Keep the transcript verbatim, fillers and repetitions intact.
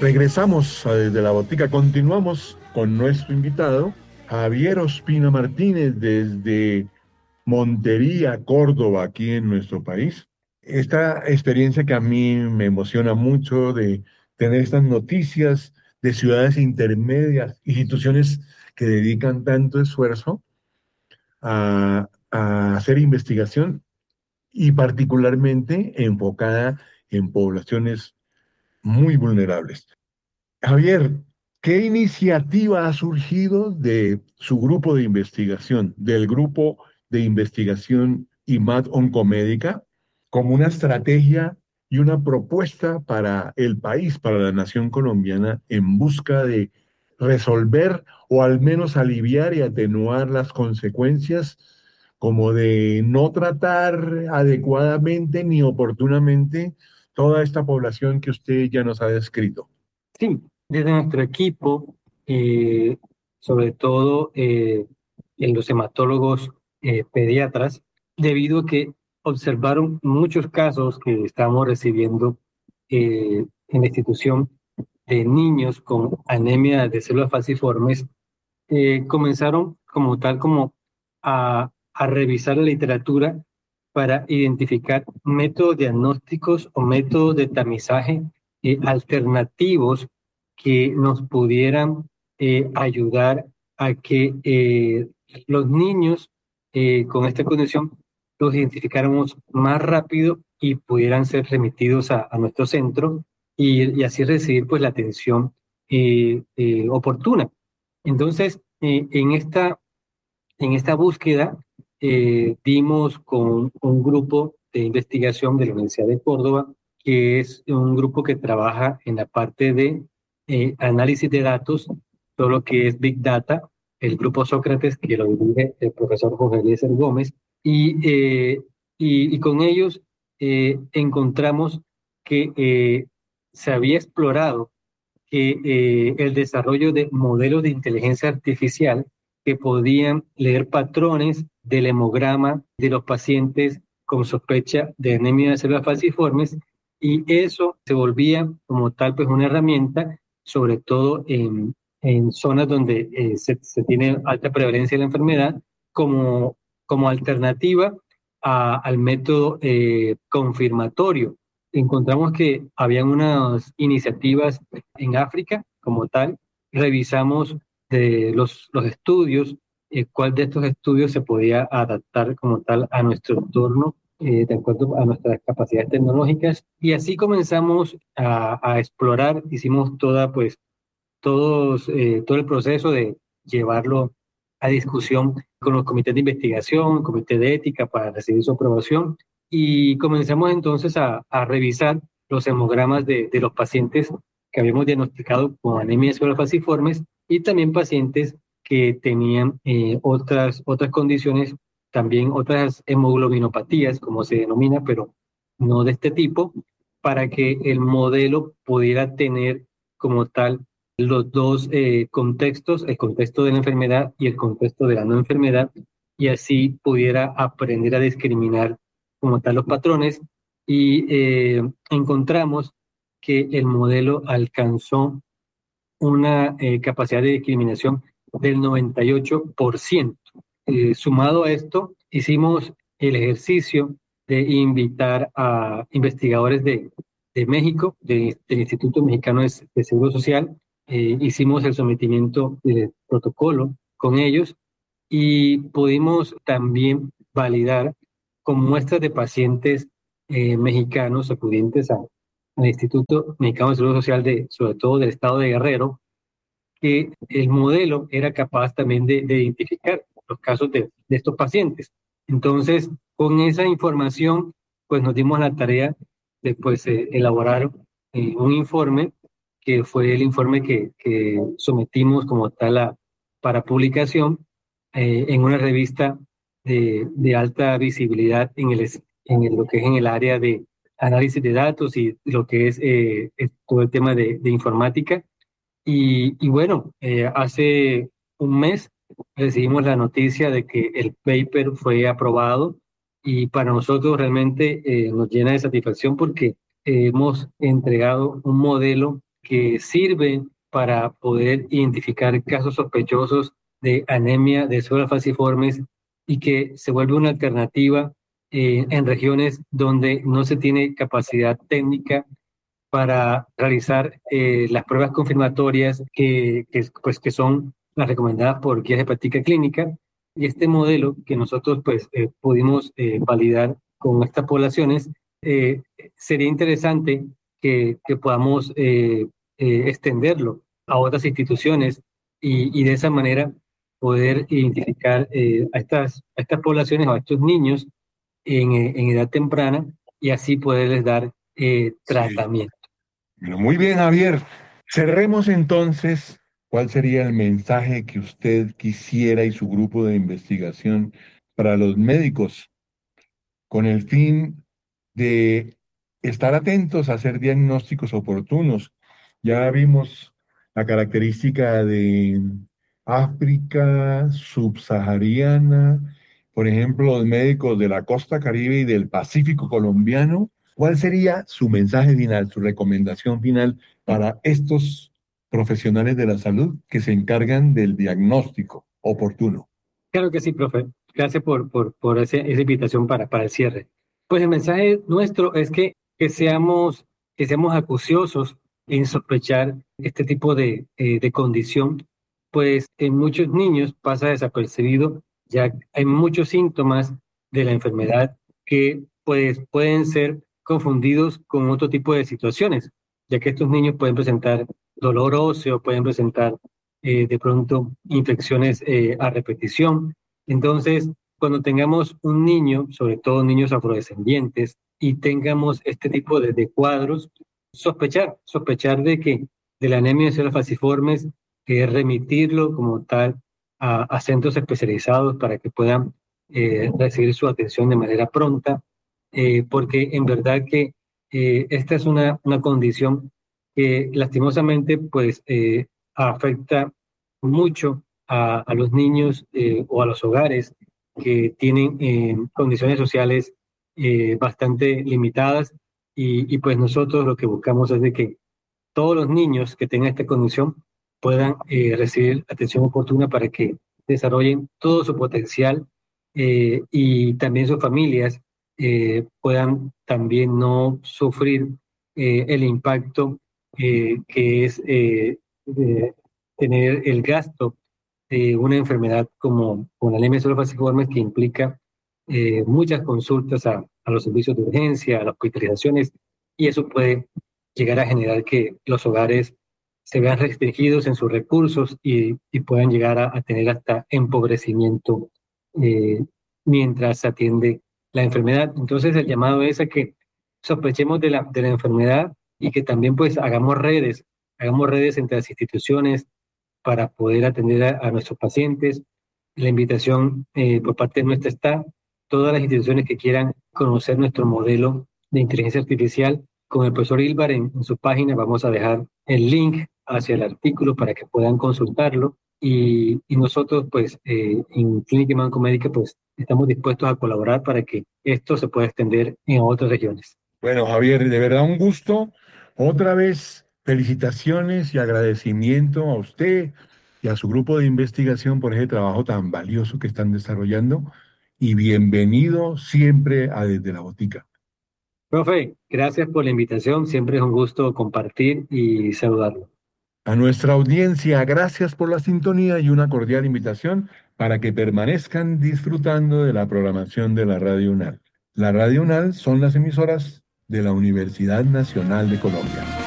Regresamos a Desde la Botica, continuamos con nuestro invitado, Javier Ospina Martínez, desde Montería, Córdoba, aquí en nuestro país. Esta experiencia que a mí me emociona mucho de tener estas noticias de ciudades intermedias, instituciones que dedican tanto esfuerzo a, a hacer investigación y particularmente enfocada en poblaciones muy vulnerables. Javier, ¿qué iniciativa ha surgido de su grupo de investigación, del grupo de investigación IMAT Oncomédica, como una estrategia y una propuesta para el país, para la nación colombiana, en busca de resolver o al menos aliviar y atenuar las consecuencias como de no tratar adecuadamente ni oportunamente toda esta población que usted ya nos ha descrito? Sí, desde nuestro equipo, eh, sobre todo eh, en los hematólogos eh, pediatras, debido a que observaron muchos casos que estamos recibiendo eh, en la institución de niños con anemia de células falciformes, eh, comenzaron como tal como a, a revisar la literatura para identificar métodos diagnósticos o métodos de tamizaje eh, alternativos que nos pudieran eh, ayudar a que eh, los niños eh, con esta condición los identificáramos más rápido y pudieran ser remitidos a, a nuestro centro y, y así recibir pues la atención eh, eh, oportuna. Entonces, eh, en esta, en esta búsqueda, eh, dimos con un grupo de investigación de la Universidad de Córdoba, que es un grupo que trabaja en la parte de eh, análisis de datos, todo lo que es Big Data, el grupo Sócrates, que lo dirige el profesor Jorge Eliezer Gómez, y, eh, y, y con ellos eh, encontramos que eh, se había explorado que eh, el desarrollo de modelos de inteligencia artificial que podían leer patrones del hemograma de los pacientes con sospecha de anemia de células falciformes, y eso se volvía como tal pues una herramienta, sobre todo en, en zonas donde eh, se, se tiene alta prevalencia de la enfermedad, como, como alternativa a- al método eh, confirmatorio. Encontramos que habían unas iniciativas en África como tal. Revisamos de los, los estudios, eh, cuál de estos estudios se podía adaptar como tal a nuestro entorno, eh, de acuerdo a nuestras capacidades tecnológicas. Y así comenzamos a, a explorar, hicimos toda, pues, todos, eh, todo el proceso de llevarlo a discusión con los comités de investigación, comité de ética para recibir su aprobación, y comenzamos entonces a, a revisar los hemogramas de, de los pacientes que habíamos diagnosticado con anemia de células falciformes y también pacientes que tenían eh, otras, otras condiciones, también otras hemoglobinopatías, como se denomina, pero no de este tipo, para que el modelo pudiera tener como tal los dos eh, contextos, el contexto de la enfermedad y el contexto de la no enfermedad, y así pudiera aprender a discriminar como tal los patrones. Y eh, encontramos que el modelo alcanzó una eh, capacidad de discriminación del noventa y ocho por ciento. Eh, sumado a esto, hicimos el ejercicio de invitar a investigadores de, de México, de- del Instituto Mexicano de, de Seguro Social. Eh, hicimos el sometimiento del protocolo con ellos y pudimos también validar con muestras de pacientes eh, mexicanos acudientes a- al Instituto Mexicano de Seguro Social, de, sobre todo del estado de Guerrero, que el modelo era capaz también de, de identificar los casos de, de estos pacientes. Entonces, con esa información, pues nos dimos la tarea de pues, eh, elaborar eh, un informe, que fue el informe que, que sometimos como tal a, para publicación eh, en una revista de, de alta visibilidad en, el, en el- lo que es en el área de análisis de datos y lo que es, eh, es todo el tema de, de informática. Y, y bueno, eh, hace un mes recibimos la noticia de que el paper fue aprobado, y para nosotros realmente eh, nos llena de satisfacción porque hemos entregado un modelo que sirven para poder identificar casos sospechosos de anemia de células falciformes y que se vuelve una alternativa eh, en regiones donde no se tiene capacidad técnica para realizar eh, las pruebas confirmatorias que, que, pues, que son las recomendadas por guías de práctica clínica. Y este modelo que nosotros pues, eh, pudimos eh, validar con estas poblaciones, eh, sería interesante que, que podamos eh, eh, extenderlo a otras instituciones y, y de esa manera poder identificar eh, a, estas, a estas poblaciones o a estos niños en, eh, en edad temprana y así poderles dar eh, Sí. tratamiento. Bueno, muy bien, Javier. Cerremos entonces. ¿Cuál sería el mensaje que usted quisiera y su grupo de investigación para los médicos con el fin de estar atentos a hacer diagnósticos oportunos? Ya vimos la característica de África subsahariana, por ejemplo, los médicos de la costa Caribe y del Pacífico colombiano. ¿Cuál sería su mensaje final, su recomendación final para estos profesionales de la salud que se encargan del diagnóstico oportuno? Claro que sí, profe. Gracias por, por, por ese- esa invitación para, para el cierre. Pues el mensaje nuestro es que, que seamos, que seamos acuciosos en sospechar este tipo de, eh, de condición, pues en muchos niños pasa desapercibido, ya hay muchos síntomas de la enfermedad que pues, pueden ser confundidos con otro tipo de situaciones, ya que estos niños pueden presentar dolor óseo, pueden presentar eh, de pronto infecciones eh, a repetición. Entonces, cuando tengamos un niño, sobre todo niños afrodescendientes, y tengamos este tipo de, de cuadros, sospechar, sospechar de que de la anemia de células falciformes, que remitirlo como tal a, a centros especializados para que puedan eh, recibir su atención de manera pronta, eh, porque en verdad que eh, esta es una, una condición que lastimosamente pues eh, afecta mucho a, a los niños eh, o a los hogares que tienen eh, condiciones sociales eh, bastante limitadas y, y pues nosotros lo que buscamos es de que todos los niños que tengan esta condición puedan eh, recibir atención oportuna para que desarrollen todo su potencial eh, y también sus familias eh, puedan también no sufrir eh, el impacto eh, que es eh, de tener el gasto de una enfermedad como, como la anemia falciformes que implica eh, muchas consultas a, a los servicios de urgencia, a las hospitalizaciones, y eso puede llegar a generar que los hogares se vean restringidos en sus recursos y, y puedan llegar a, a tener hasta empobrecimiento eh, mientras se atiende la enfermedad. Entonces el llamado es a que sospechemos de la, de la enfermedad y que también pues hagamos redes, hagamos redes entre las instituciones para poder atender a, a nuestros pacientes. La invitación eh, por parte nuestra está, todas las instituciones que quieran conocer nuestro modelo de inteligencia artificial, con el profesor Ilvar en, en su página vamos a dejar el link hacia el artículo para que puedan consultarlo y, y nosotros pues eh, en Clínica y Manco Médica pues estamos dispuestos a colaborar para que esto se pueda extender en otras regiones. Bueno, Javier, de verdad un gusto. Otra vez, felicitaciones y agradecimiento a usted y a su grupo de investigación por ese trabajo tan valioso que están desarrollando. Y bienvenido siempre a Desde la Botica. Profe, gracias por la invitación, siempre es un gusto compartir y saludarlo. A nuestra audiencia, gracias por la sintonía y una cordial invitación para que permanezcan disfrutando de la programación de la Radio UNAL. La Radio UNAL son las emisoras de la Universidad Nacional de Colombia.